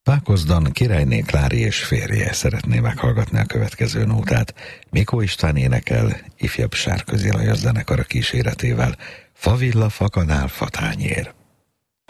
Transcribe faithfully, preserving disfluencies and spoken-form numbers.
Pákozdon Királyné Klári és férje szeretné meghallgatni a következő nótát. Mikó István énekel, ifjabb Sárközi Lajos zenekara kíséretével. Favilla, fakanál, fatányér.